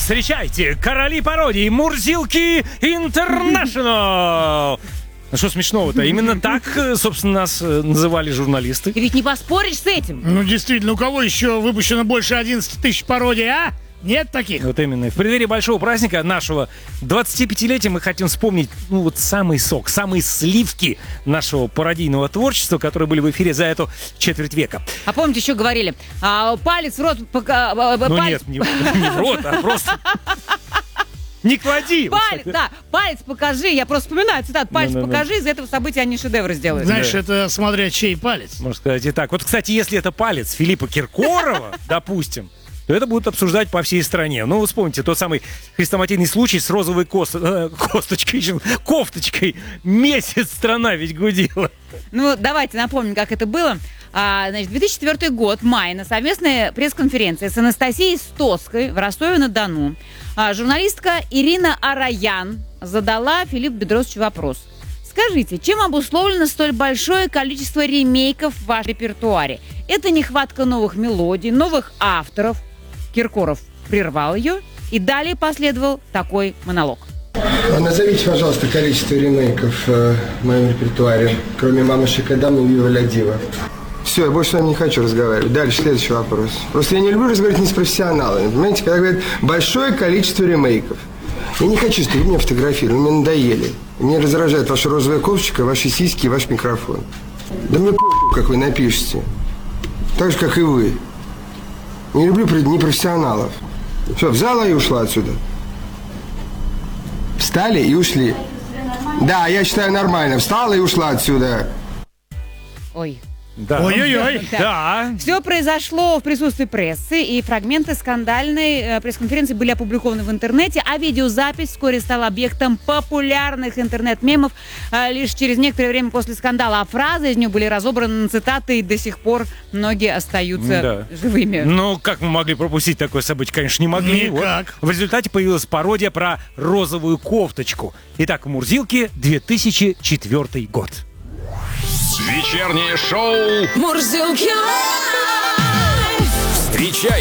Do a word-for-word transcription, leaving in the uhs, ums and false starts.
Встречайте, короли пародии, Мурзилки Интернешнл. Ну что смешного-то? Именно так, собственно, нас называли журналисты. Ты ведь не поспоришь с этим? Ну, действительно, у кого еще выпущено больше одиннадцати тысяч пародий, а? Нет таких? Вот именно. В преддверии большого праздника нашего двадцатипятилетия мы хотим вспомнить, ну, вот самый сок, самые сливки нашего пародийного творчества, которые были в эфире за эту четверть века. А помните, еще говорили, а, палец в рот... Пока, а, Ну палец... нет, не, не в рот, а просто... Не клади! Палец, да, палец покажи, я просто вспоминаю цитат, палец Ну, ну, ну. покажи, из этого события они шедевры сделают. Знаешь, это смотря чей палец. Можно сказать и так. Вот, кстати, если это палец Филиппа Киркорова, допустим, то это будут обсуждать по всей стране. Ну, вы вспомните тот самый хрестоматийный случай с розовой кост... э, косточкой, кофточкой. Месяц страна ведь гудела. Ну, давайте напомним, как это было. А, значит, две тысячи четвёртый год, май, на совместной пресс-конференции с Анастасией Стоцкой в Ростове-на-Дону а, журналистка Ирина Араян задала Филиппу Бедросовичу вопрос. Скажите, чем обусловлено столь большое количество ремейков в вашем репертуаре? Это нехватка новых мелодий, новых авторов? Киркоров прервал ее, и далее последовал такой монолог. Назовите, пожалуйста, количество ремейков э, в моем репертуаре, кроме «Мамы Шикадам» и «Вива ля Дива». Все, я больше с вами не хочу разговаривать. Дальше, следующий вопрос. Просто я не люблю разговаривать не с профессионалами. Понимаете, когда говорят «большое количество ремейков». Я не хочу, чтобы вы меня фотографировали, вы мне надоели. Меня раздражает ваша розовая кофточка, ваши сиськи и ваш микрофон. Да мне похуй, как вы напишете. Так же, как и вы. Не люблю непрофессионалов. Все, взяла и ушла отсюда. Встали и ушли. Да, я считаю нормально. Встала и ушла отсюда. Ой. Да. Ой-ой-ой. Да. Все произошло в присутствии прессы, и фрагменты скандальной э, пресс-конференции были опубликованы в интернете, а видеозапись вскоре стала объектом популярных интернет-мемов э, лишь через некоторое время после скандала. А фразы из нее были разобраны на цитаты, и до сих пор многие остаются Да. живыми. Ну, как мы могли пропустить такое событие? Конечно, не могли. Никак. Вот. В результате появилась пародия про розовую кофточку. Итак, Мурзилки, две тысячи четвёртый год. Вечернее шоу Мурзилки. «Встречай